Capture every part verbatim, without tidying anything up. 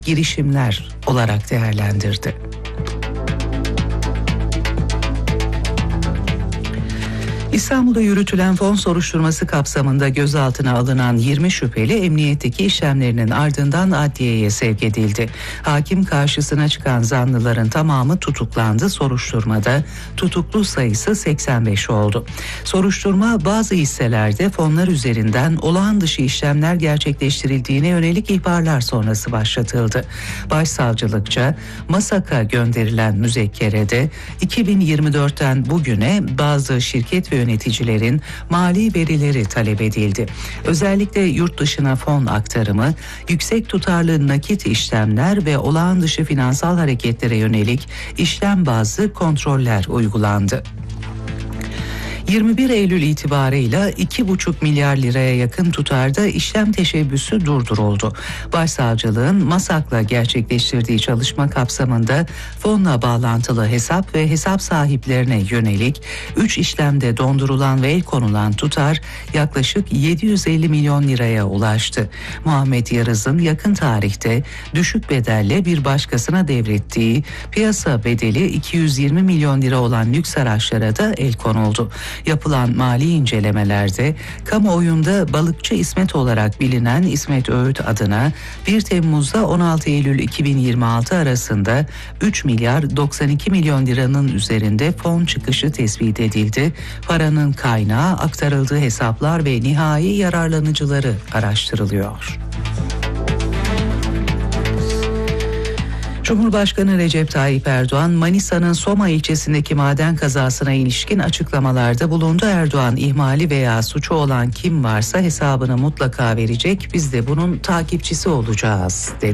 girişimler olarak değerlendirdi. İstanbul'da yürütülen fon soruşturması kapsamında gözaltına alınan yirmi şüpheli emniyetteki işlemlerinin ardından adliyeye sevk edildi. Hakim karşısına çıkan zanlıların tamamı tutuklandı. Soruşturmada tutuklu sayısı seksen beş oldu. Soruşturma bazı hisselerde fonlar üzerinden olağan dışı işlemler gerçekleştirildiğine yönelik ihbarlar sonrası başlatıldı. Başsavcılıkça MASAK'a gönderilen müzekkerede iki bin yirmi dörtten bugüne bazı şirket ve yöneticilerin mali verileri talep edildi. Özellikle yurt dışına fon aktarımı, yüksek tutarlı nakit işlemler ve olağan dışı finansal hareketlere yönelik işlem bazlı kontroller uygulandı. yirmi bir Eylül itibarıyla iki buçuk milyar liraya yakın tutarda işlem teşebbüsü durduruldu. Başsavcılığın MASAK'la gerçekleştirdiği çalışma kapsamında fonla bağlantılı hesap ve hesap sahiplerine yönelik üç işlemde dondurulan ve el konulan tutar yaklaşık yedi yüz elli milyon liraya ulaştı. Muhammed Yarız'ın yakın tarihte düşük bedelle bir başkasına devrettiği piyasa bedeli iki yüz yirmi milyon lira olan lüks araçlara da el konuldu. Yapılan mali incelemelerde kamuoyunda balıkçı İsmet olarak bilinen İsmet Öğüt adına bir Temmuz'da on altı Eylül iki bin yirmi altı arasında üç milyar doksan iki milyon liranın üzerinde fon çıkışı tespit edildi. Paranın kaynağı, aktarıldığı hesaplar ve nihai yararlanıcıları araştırılıyor. Cumhurbaşkanı Recep Tayyip Erdoğan, Manisa'nın Soma ilçesindeki maden kazasına ilişkin açıklamalarda bulundu. Erdoğan, ihmali veya suçu olan kim varsa hesabını mutlaka verecek, biz de bunun takipçisi olacağız, dedi.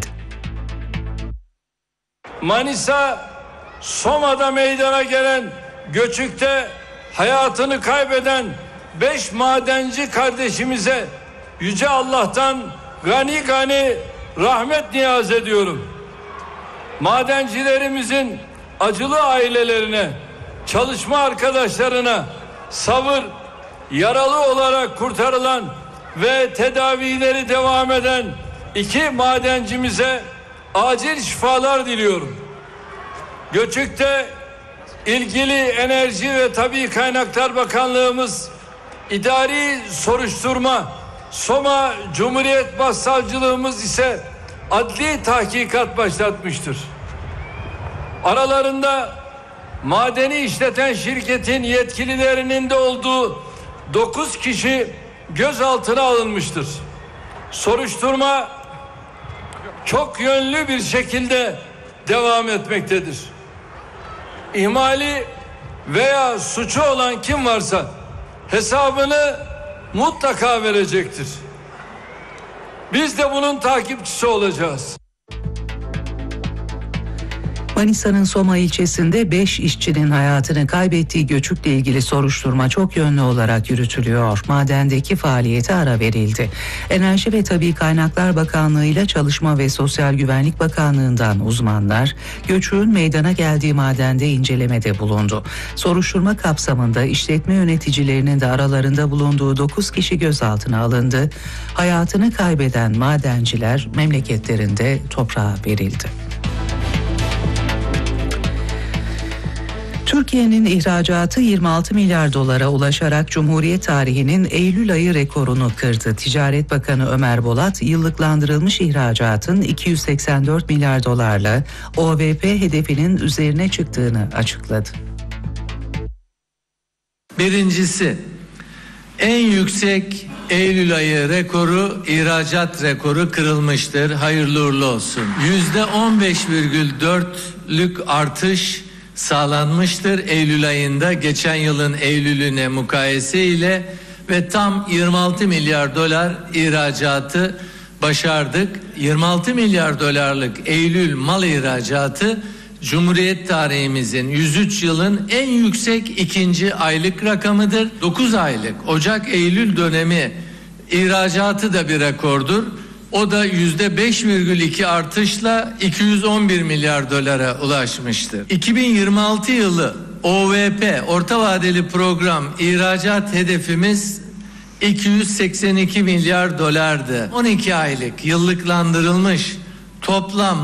Manisa, Soma'da meydana gelen göçükte hayatını kaybeden beş madenci kardeşimize Yüce Allah'tan gani gani rahmet niyaz ediyorum. Madencilerimizin acılı ailelerine, çalışma arkadaşlarına, sabır, yaralı olarak kurtarılan ve tedavileri devam eden iki madencimize acil şifalar diliyorum. Göçük'te ilgili Enerji ve Tabii Kaynaklar Bakanlığımız idari soruşturma, Soma Cumhuriyet Başsavcılığımız ise adli tahkikat başlatmıştır. Aralarında madeni işleten şirketin yetkililerinin de olduğu dokuz kişi gözaltına alınmıştır. Soruşturma çok yönlü bir şekilde devam etmektedir. İhmali veya suçu olan kim varsa hesabını mutlaka verecektir. Biz de bunun takipçisi olacağız. Manisa'nın Soma ilçesinde beş işçinin hayatını kaybettiği göçükle ilgili soruşturma çok yönlü olarak yürütülüyor. Madendeki faaliyete ara verildi. Enerji ve Tabii Kaynaklar Bakanlığı ile Çalışma ve Sosyal Güvenlik Bakanlığı'ndan uzmanlar göçüğün meydana geldiği madende incelemede bulundu. Soruşturma kapsamında işletme yöneticilerinin de aralarında bulunduğu dokuz kişi gözaltına alındı. Hayatını kaybeden madenciler memleketlerinde toprağa verildi. Türkiye'nin ihracatı yirmi altı milyar dolara ulaşarak Cumhuriyet tarihinin Eylül ayı rekorunu kırdı. Ticaret Bakanı Ömer Bolat, yıllıklandırılmış ihracatın iki yüz seksen dört milyar dolarla O V P hedefinin üzerine çıktığını açıkladı. Birincisi, en yüksek Eylül ayı rekoru, ihracat rekoru kırılmıştır. Hayırlı uğurlu olsun. yüzde on beş virgül dörtlük artış sağlanmıştır Eylül ayında geçen yılın Eylül'üne mukayese ile ve tam yirmi altı milyar dolar ihracatı başardık. yirmi altı milyar dolarlık Eylül mal ihracatı Cumhuriyet tarihimizin yüz üç yılın en yüksek ikinci aylık rakamıdır. dokuz aylık Ocak-Eylül dönemi ihracatı da bir rekordur. O da yüzde beş virgül iki artışla iki yüz on bir milyar dolara ulaşmıştır. iki bin yirmi altı yılı O V P orta vadeli program ihracat hedefimiz iki yüz seksen iki milyar dolardı. on iki aylık yıllıklandırılmış toplam